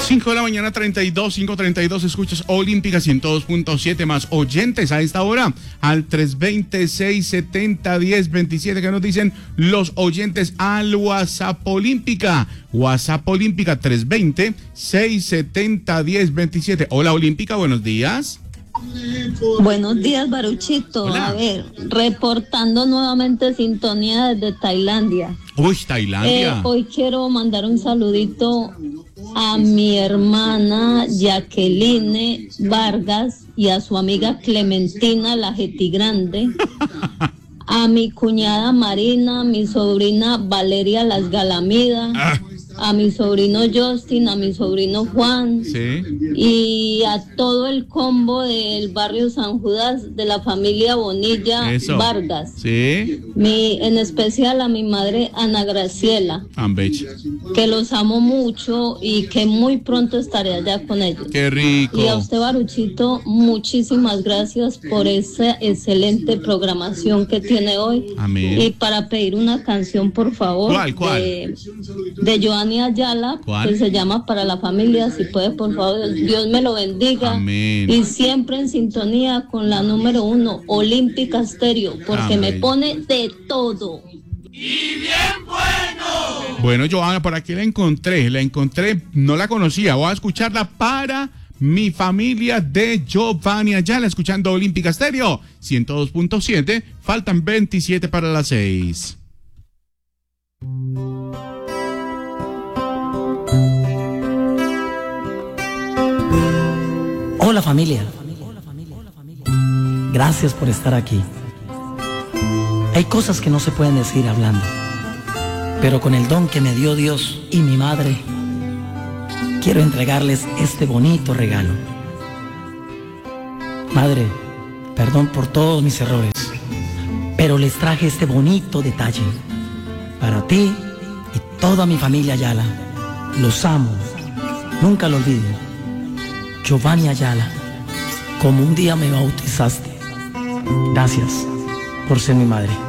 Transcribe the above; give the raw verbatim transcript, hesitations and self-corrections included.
cinco de la mañana, treinta y dos, cinco treinta y dos, escuchas Olímpica ciento dos punto siete, más oyentes a esta hora al tres veinte, seiscientos setenta, diez veintisiete, que nos dicen los oyentes al WhatsApp Olímpica. WhatsApp Olímpica tres veinte, seiscientos setenta, diez veintisiete. Hola Olímpica, buenos días. Buenos días, Baruchito. Hola. A ver, reportando nuevamente sintonía desde Tailandia. Uy, Tailandia. Eh, hoy quiero mandar un saludito a mi hermana Jacqueline Vargas y a su amiga Clementina La Grande, a mi cuñada Marina, a mi sobrina Valeria Las Galamidas, Ah. a mi sobrino Justin, a mi sobrino Juan, Sí. y a todo el combo del barrio San Judas de la familia Bonilla Eso. Vargas. Sí. Mi, en especial a mi madre Ana Graciela, Ambeche. que los amo mucho y que muy pronto estaré allá con ellos. Qué rico. Y a usted, Baruchito, muchísimas gracias por esa excelente programación que tiene hoy. Amén. Y para pedir una canción, por favor, ¿Cuál, cuál? de, de Joanny Ayala, ¿Cuál? que se llama Para la Familia. Si puede, por favor, Dios me lo bendiga. Amén. Y siempre en sintonía con la número uno, Olímpica Stereo, porque Amén. me pone de todo. Bueno, Joana, por aquí la encontré, la encontré, no la conocía, voy a escucharla para mi familia de Giovanni Ayala, escuchando Olímpica Stereo ciento dos punto siete, faltan veintisiete para las seis. Hola familia, gracias por estar aquí. Hay cosas que no se pueden decir hablando, pero con el don que me dio Dios y mi madre, quiero entregarles este bonito regalo. Madre, perdón por todos mis errores, pero les traje este bonito detalle para ti y toda mi familia Ayala. Los amo, nunca lo olviden. Giovanni Ayala, como un día me bautizaste. Gracias por ser mi madre.